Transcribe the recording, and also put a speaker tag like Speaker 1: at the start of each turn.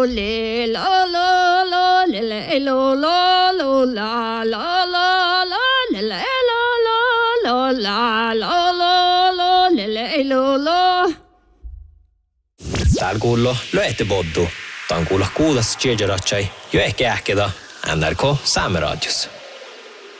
Speaker 1: le la la la le le lo la lo la la la la le le la la la la la la le le lo la.
Speaker 2: Täällä kuuluu Löehtipoddu. Tää on kuulla kuulas Tjejeratjai jo ehkä ähketä NRK Saameradios.